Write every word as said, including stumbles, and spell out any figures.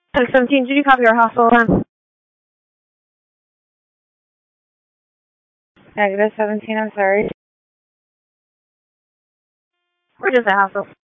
ten seventeen, did you copy our hospital line? Negative seventeen, I'm sorry. We're just at hospital.